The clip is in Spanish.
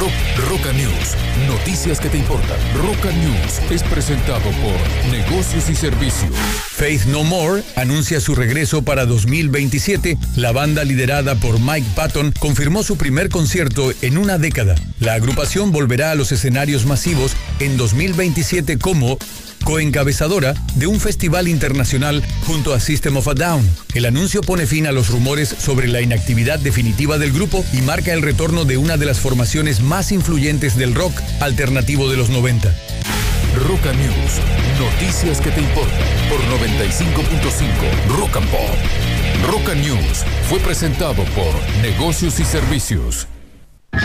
Roca News, noticias que te importan. Roca News es presentado por Negocios y Servicios. Faith No More anuncia su regreso para 2027. La banda liderada por Mike Patton confirmó su primer concierto en una década. La agrupación volverá a los escenarios masivos en 2027 como coencabezadora de un festival internacional junto a System of a Down. El anuncio pone fin a los rumores sobre la inactividad definitiva del grupo y marca el retorno de una de las formaciones más influyentes del rock alternativo de los 90. Roca News, noticias que te importan por 95.5 Rock and Pop. Roca News fue presentado por Negocios y Servicios.